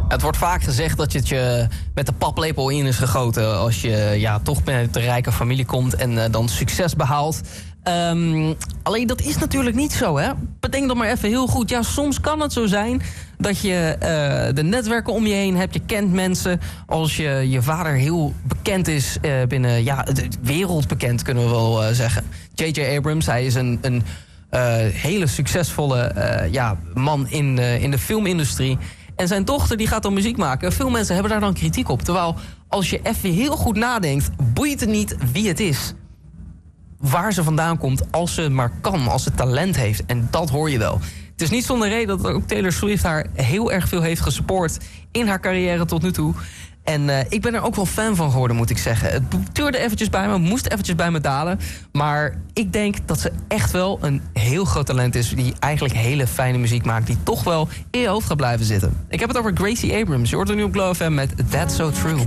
Het wordt vaak gezegd dat het je met de paplepel in is gegoten als je toch met de rijke familie komt en dan succes behaalt. Alleen dat is natuurlijk niet zo, hè? Bedenk dan maar even heel goed. Ja, soms kan het zo zijn dat je de netwerken om je heen hebt. Je kent mensen. Als je vader heel bekend is binnen, wereldbekend kunnen we wel zeggen. J.J. Abrams, hij is een hele succesvolle man in de filmindustrie. En zijn dochter die gaat dan muziek maken. Veel mensen hebben daar dan kritiek op. Terwijl als je even heel goed nadenkt, boeit het niet wie het is. Waar ze vandaan komt, als ze maar kan, als ze talent heeft. En dat hoor je wel. Het is niet zonder reden dat ook Taylor Swift haar heel erg veel heeft gesupport in haar carrière tot nu toe. En ik ben er ook wel fan van geworden, moet ik zeggen. Het tuurde eventjes bij me, moest eventjes bij me dalen. Maar ik denk dat ze echt wel een heel groot talent is, die eigenlijk hele fijne muziek maakt, die toch wel in je hoofd gaat blijven zitten. Ik heb het over Gracie Abrams. Je hoort er nu op Glow FM met That's So True.